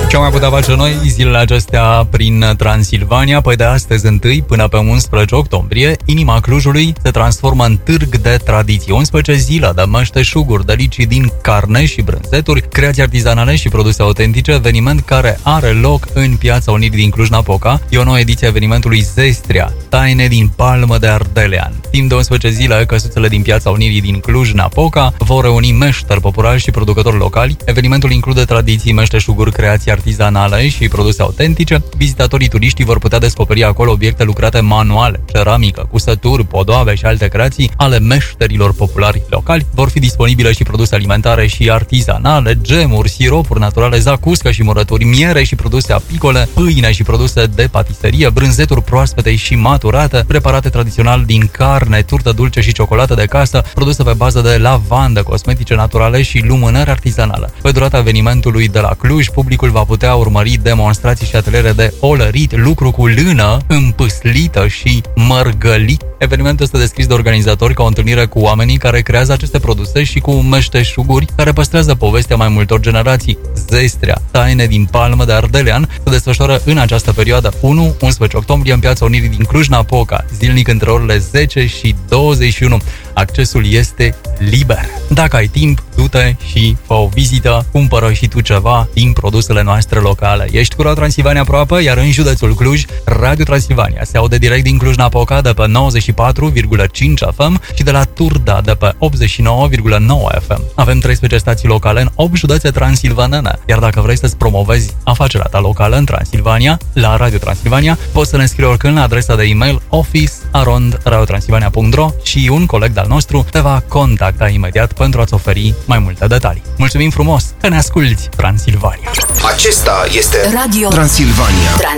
Ce am mai putea face noi zilele acestea prin Transilvania? Păi de astăzi 1 până pe 11 octombrie, inima Clujului se transformă în târg de tradiție. 11 zile de meșteșuguri, delicii din carne și brânzeturi, creații artizanale și produse autentice, eveniment care are loc în Piața Unirii din Cluj-Napoca. E o nouă ediție a evenimentului Zestria, taine din palmă de ardelean. Timp de 11 zile, căsuțele din Piața Unirii din Cluj-Napoca vor reuni meșteri populari și producători locali. Evenimentul include tradiții, meșteșuguri, creații artizanale și produse autentice. Vizitatorii turiști vor putea descoperi acolo obiecte lucrate manual, ceramică, cusături, podoabe și alte creații ale meșterilor populari locali. Vor fi disponibile și produse alimentare și artizanale, gemuri, siropuri naturale, zacuscă și murături, miere și produse apicole, pâine și produse de patiserie, brânzeturi proaspete și maturate, preparate tradițional din carne, turtă dulce și ciocolată de casă, produse pe bază de lavandă, cosmetice naturale și lumânări artizanale. Pe durata evenimentului de la Cluj, publicul va putea urmări demonstrații și ateliere de olărit, lucru cu lână împâslită și mărgălit. Evenimentul este descris de organizatori ca o întâlnire cu oamenii care creează aceste produse și cu meșteșuguri care păstrează povestea mai multor generații. Zestria, taine din palmă de ardelean, se desfășoară în această perioadă 1-11 octombrie în Piața Unirii din Cluj-Napoca, zilnic între orele 10 și 21. Accesul este liber. Dacă ai timp, du-te și fă o vizită, cumpără și tu ceva din produsele noastre locale. Ești cu Radio Transilvania aproape, iar în județul Cluj, Radio Transilvania se aude direct din Cluj-Napoca de pe 94,5 FM și de la Turda de pe 89,9 FM. Avem 13 stații locale în 8 județe transilvanene, iar dacă vrei să-ți promovezi afacerea ta locală în Transilvania, la Radio Transilvania, poți să ne scrii oricând la adresa de e-mail office@radiotransilvania.ro și un coleg de-al nostru te va contacta imediat pentru a-ți oferi mai multe detalii. Mulțumim frumos că ne asculti, Transilvania! Acesta este Radio Transilvania.